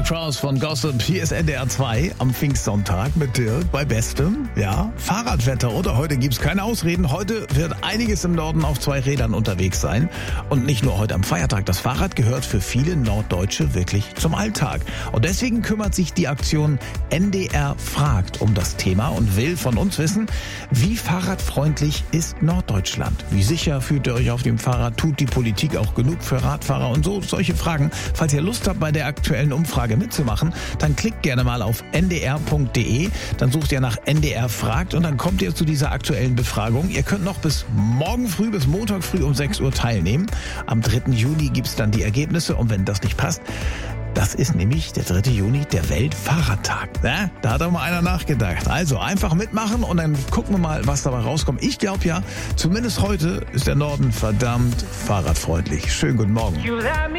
Derek Cross von Gossip. Hier ist NDR 2 am Pfingstsonntag mit Dirk bei Bestem. Ja, Fahrradwetter, oder? Heute gibt's keine Ausreden. Heute wird einiges im Norden auf 2 Rädern unterwegs sein. Und nicht nur heute am Feiertag. Das Fahrrad gehört für viele Norddeutsche wirklich zum Alltag. Und deswegen kümmert sich die Aktion NDR fragt um das Thema und will von uns wissen, wie fahrradfreundlich ist Norddeutschland? Wie sicher fühlt ihr euch auf dem Fahrrad? Tut die Politik auch genug für Radfahrer? Und so solche Fragen. Falls ihr Lust habt, bei der aktuellen Umfrage mitzumachen, dann klickt gerne mal auf ndr.de, dann sucht ihr nach NDR fragt und dann kommt ihr zu dieser aktuellen Befragung. Ihr könnt noch bis morgen früh, bis Montag früh um 6 Uhr teilnehmen. Am 3. Juni gibt's dann die Ergebnisse und wenn das nicht passt, das ist nämlich der 3. Juni, der Weltfahrradtag. Ja, da hat doch mal einer nachgedacht. Also einfach mitmachen und dann gucken wir mal, was dabei rauskommt. Ich glaube ja, zumindest heute ist der Norden verdammt fahrradfreundlich. Schönen guten Morgen.